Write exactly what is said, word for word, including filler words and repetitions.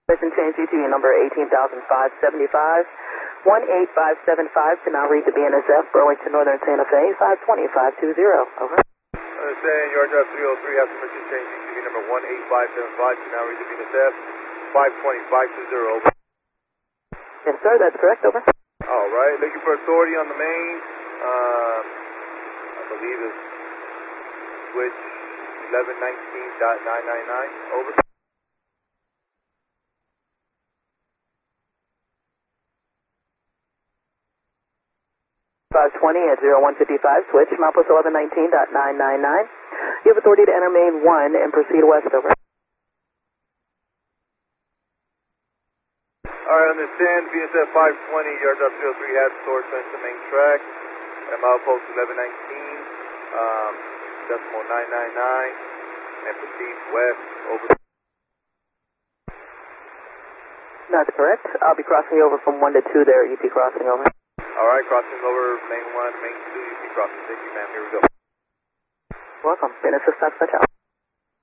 Listen, change U T V number eighteen thousand five hundred seventy-five, one eight five seven five to now read the B N S F, Burlington Northern Santa Fe, five twenty, five two zero. Over. Understand, yard drive three oh three, have permission change U T V number one eight five seven five to now read the B N S F, five twenty, five two zero. Over. Yes, sir, that's correct. Over. All right, looking for authority on the main. Um, I believe it's switch eleven nineteen dot nine nine nine. Over. five twenty at zero one fifty-five, switch, Malpus eleven nineteen dot nine nine nine. You have authority to enter main one and proceed west. Over. Alright, understand, B N S F five twenty, yard drop three oh three, has authority to enter the main track, at milepost eleven nineteen, um, decimal nine nine nine, and proceed west. Over. That's correct. I'll be crossing over from one to two there at U T crossing. Over. Alright, crossing over main one, main two, U T crossing. Thank you, ma'am. Here we go. Welcome. B N S F stop, touch out.